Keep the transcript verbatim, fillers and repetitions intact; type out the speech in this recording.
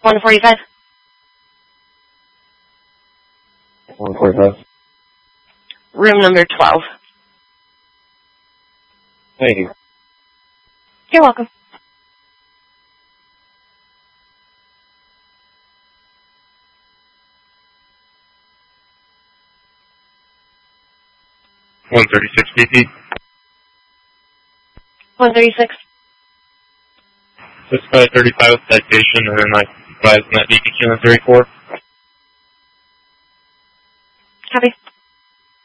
one forty-five. one forty-five. Room number twelve. Thank you. You're welcome. one thirty-six B P. one thirty-six. Six by thirty-five with citation, and then I advise that D P Q on thirty-four. Copy.